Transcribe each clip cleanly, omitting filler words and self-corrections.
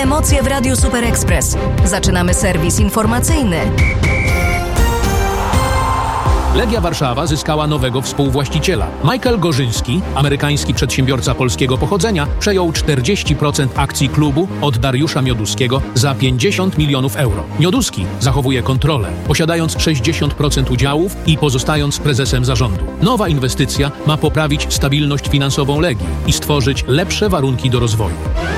Emocje w Radiu Super Express. Zaczynamy serwis informacyjny. Legia Warszawa zyskała nowego współwłaściciela. Michael Gorzyński, amerykański przedsiębiorca polskiego pochodzenia, przejął 40% akcji klubu od Dariusza Mioduskiego za 50 milionów euro. Mioduski zachowuje kontrolę, posiadając 60% udziałów i pozostając prezesem zarządu. Nowa inwestycja ma poprawić stabilność finansową Legii i stworzyć lepsze warunki do rozwoju.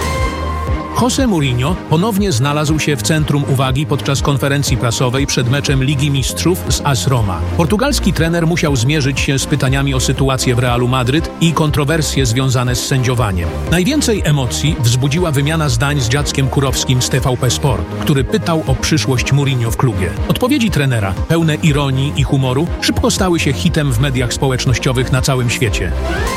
José Mourinho ponownie znalazł się w centrum uwagi podczas konferencji prasowej przed meczem Ligi Mistrzów z AS Roma. Portugalski trener musiał zmierzyć się z pytaniami o sytuację w Realu Madryt i kontrowersje związane z sędziowaniem. Najwięcej emocji wzbudziła wymiana zdań z Dziadzkiem Kurowskim z TVP Sport, który pytał o przyszłość Mourinho w klubie. Odpowiedzi trenera, pełne ironii i humoru, szybko stały się hitem w mediach społecznościowych na całym świecie.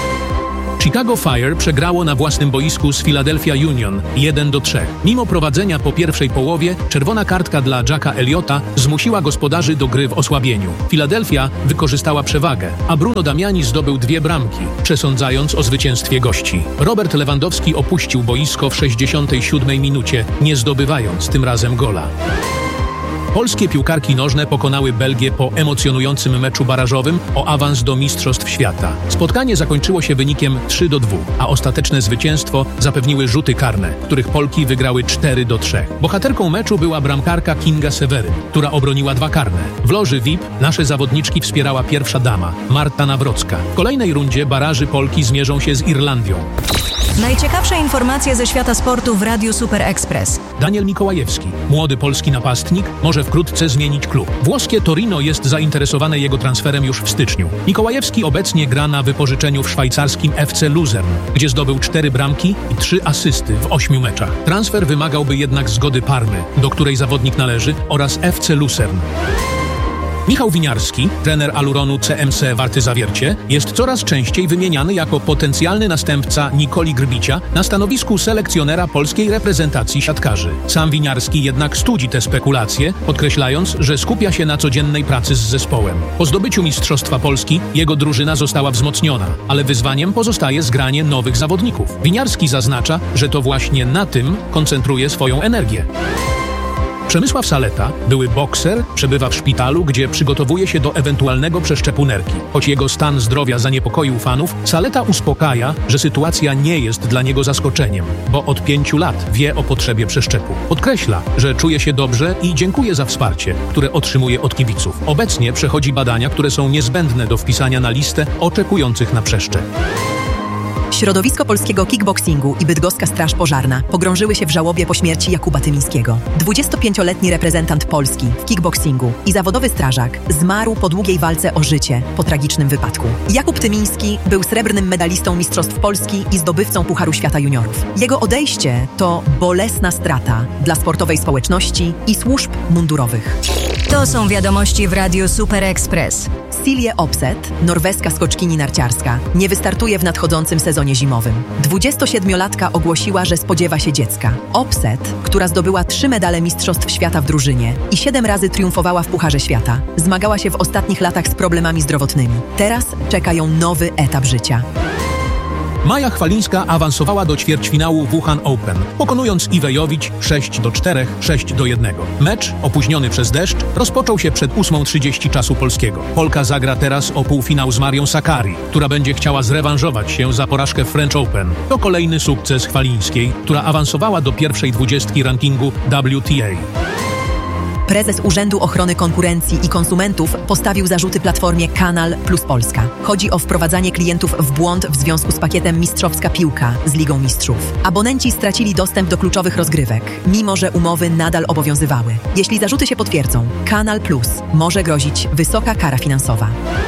Chicago Fire przegrało na własnym boisku z Philadelphia Union 1-3. Mimo prowadzenia po pierwszej połowie, czerwona kartka dla Jacka Elliotta zmusiła gospodarzy do gry w osłabieniu. Philadelphia wykorzystała przewagę, a Bruno Damiani zdobył 2 bramki, przesądzając o zwycięstwie gości. Robert Lewandowski opuścił boisko w 67 minucie, nie zdobywając tym razem gola. Polskie piłkarki nożne pokonały Belgię po emocjonującym meczu barażowym o awans do Mistrzostw Świata. Spotkanie zakończyło się wynikiem 3-2, a ostateczne zwycięstwo zapewniły rzuty karne, których Polki wygrały 4-3. Bohaterką meczu była bramkarka Kinga Seweryn, która obroniła 2 karne. W loży VIP nasze zawodniczki wspierała pierwsza dama, Marta Nawrocka. W kolejnej rundzie baraży Polki zmierzą się z Irlandią. Najciekawsze informacje ze świata sportu w Radiu Super Express. Daniel Mikołajewski, młody polski napastnik, może wkrótce zmienić klub. Włoskie Torino jest zainteresowane jego transferem już w styczniu. Mikołajewski obecnie gra na wypożyczeniu w szwajcarskim FC Luzern, gdzie zdobył 4 bramki i 3 asysty w 8 meczach. Transfer wymagałby jednak zgody Parmy, do której zawodnik należy, oraz FC Luzern. Michał Winiarski, trener Aluronu CMC Warty Zawiercie, jest coraz częściej wymieniany jako potencjalny następca Nikoli Grbicia na stanowisku selekcjonera polskiej reprezentacji siatkarzy. Sam Winiarski jednak studzi te spekulacje, podkreślając, że skupia się na codziennej pracy z zespołem. Po zdobyciu Mistrzostwa Polski jego drużyna została wzmocniona, ale wyzwaniem pozostaje zgranie nowych zawodników. Winiarski zaznacza, że to właśnie na tym koncentruje swoją energię. Przemysław Saleta, były bokser, przebywa w szpitalu, gdzie przygotowuje się do ewentualnego przeszczepu nerki. Choć jego stan zdrowia zaniepokoił fanów, Saleta uspokaja, że sytuacja nie jest dla niego zaskoczeniem, bo od 5 lat wie o potrzebie przeszczepu. Podkreśla, że czuje się dobrze i dziękuję za wsparcie, które otrzymuje od kibiców. Obecnie przechodzi badania, które są niezbędne do wpisania na listę oczekujących na przeszczep. Środowisko polskiego kickboxingu i bydgoska Straż Pożarna pogrążyły się w żałobie po śmierci Jakuba Tymińskiego. 25-letni reprezentant Polski w kickboxingu i zawodowy strażak zmarł po długiej walce o życie po tragicznym wypadku. Jakub Tymiński był srebrnym medalistą Mistrzostw Polski i zdobywcą Pucharu Świata Juniorów. Jego odejście to bolesna strata dla sportowej społeczności i służb mundurowych. To są wiadomości w Radiu Super Express. Silje Opset, norweska skoczkini narciarska, nie wystartuje w nadchodzącym sezonie zimowym. 27-latka ogłosiła, że spodziewa się dziecka. Opset, która zdobyła 3 medale Mistrzostw Świata w drużynie i 7 razy triumfowała w Pucharze Świata, zmagała się w ostatnich latach z problemami zdrowotnymi. Teraz czeka ją nowy etap życia. Maja Chwalińska awansowała do ćwierćfinału Wuhan Open, pokonując Iwę Jowić 6-4, 6-1. Mecz, opóźniony przez deszcz, rozpoczął się przed 8:30 czasu polskiego. Polka zagra teraz o półfinał z Marią Sakkari, która będzie chciała zrewanżować się za porażkę w French Open. To kolejny sukces Chwalińskiej, która awansowała do pierwszej 20 rankingu WTA. Prezes Urzędu Ochrony Konkurencji i Konsumentów postawił zarzuty platformie Kanal Plus Polska. Chodzi o wprowadzanie klientów w błąd w związku z pakietem Mistrzowska Piłka z Ligą Mistrzów. Abonenci stracili dostęp do kluczowych rozgrywek, mimo że umowy nadal obowiązywały. Jeśli zarzuty się potwierdzą, Kanal Plus może grozić wysoka kara finansowa.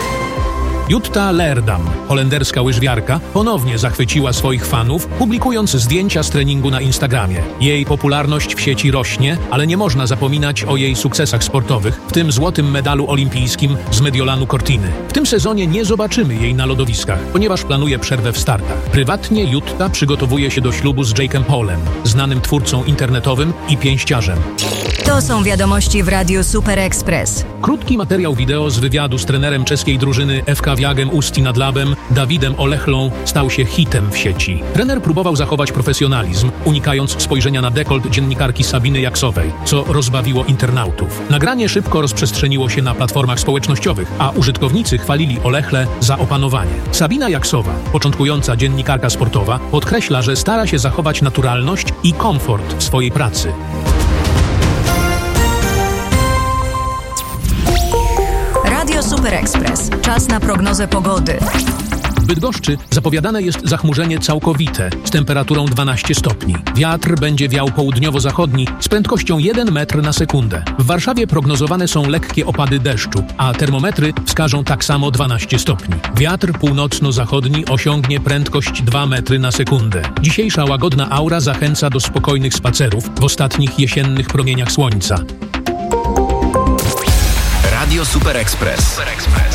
Jutta Leerdam, holenderska łyżwiarka, ponownie zachwyciła swoich fanów, publikując zdjęcia z treningu na Instagramie. Jej popularność w sieci rośnie, ale nie można zapominać o jej sukcesach sportowych, w tym złotym medalu olimpijskim z Mediolanu Cortiny. W tym sezonie nie zobaczymy jej na lodowiskach, ponieważ planuje przerwę w startach. Prywatnie Jutta przygotowuje się do ślubu z Jake'em Paulem, znanym twórcą internetowym i pięściarzem. To są wiadomości w Radiu Super Express. Krótki materiał wideo z wywiadu z trenerem czeskiej drużyny FK Sławiagiem Usti nad Labem, Dawidem Olechlą stał się hitem w sieci. Trener próbował zachować profesjonalizm, unikając spojrzenia na dekolt dziennikarki Sabiny Jaksowej, co rozbawiło internautów. Nagranie szybko rozprzestrzeniło się na platformach społecznościowych, a użytkownicy chwalili Olechlę za opanowanie. Sabina Jaksowa, początkująca dziennikarka sportowa, podkreśla, że stara się zachować naturalność i komfort w swojej pracy. Radio Super Express. Czas na prognozę pogody. W Bydgoszczy zapowiadane jest zachmurzenie całkowite z temperaturą 12 stopni. Wiatr będzie wiał południowo-zachodni z prędkością 1 metr na sekundę. W Warszawie prognozowane są lekkie opady deszczu, a termometry wskażą tak samo 12 stopni. Wiatr północno-zachodni osiągnie prędkość 2 metry na sekundę. Dzisiejsza łagodna aura zachęca do spokojnych spacerów w ostatnich jesiennych promieniach słońca. Radio Super Express.